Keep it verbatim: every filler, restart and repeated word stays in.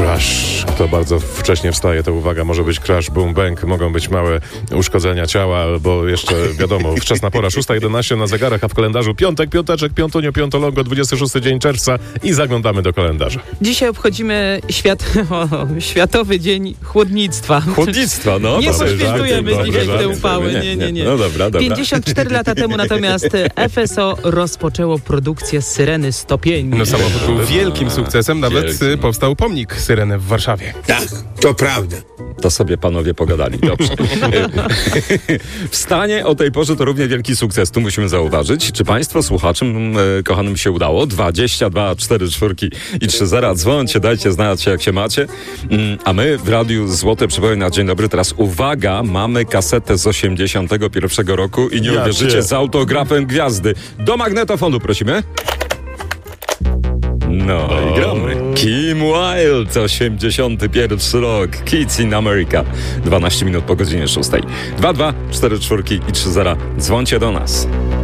Crash. Kto bardzo wcześnie wstaje, to uwaga, może być crash, boom, bang, mogą być małe uszkodzenia ciała, albo jeszcze, wiadomo, wczesna pora, szósta jedenaście na zegarach, a w kalendarzu piątek, piąteczek, piątunio, piątolongo, dwudziesty szósty dzień czerwca i zaglądamy do kalendarza. Dzisiaj obchodzimy świat, o, Światowy Dzień Chłodnictwa. Chłodnictwa, no. Nie poświętujemy żarty, dzisiaj dobre w te żarty. upały, nie, nie, nie. No dobra, dobra. pięćdziesiąt cztery lata temu natomiast F S O rozpoczęło produkcję Syreny sto pięć. No samochód był wielkim sukcesem, nawet Wielkim. powstał pomnik Syreny w Warszawie. Tak, to prawda. To sobie panowie pogadali. Dobrze. W stanie o tej porze to równie wielki sukces. Tu musimy zauważyć. Czy państwo słuchaczom e, kochanym się udało? dwadzieścia dwa, cztery czwórki i trzy zera. Dzwońcie, dajcie znać, jak się macie. Mm, a my w Radiu Złote Przypomnę na dzień dobry. Teraz uwaga, mamy kasetę z osiemdziesiątego pierwszego roku i nie Ja uwierzycie, cię. z autografem gwiazdy. Do magnetofonu prosimy. No i gramy. Kim Wilde, osiemdziesiąty pierwszy rok. Kids in America. dwanaście minut po godzinie szóstej. dwa dwa, cztery czwórki i trzy zera. Dzwońcie do nas.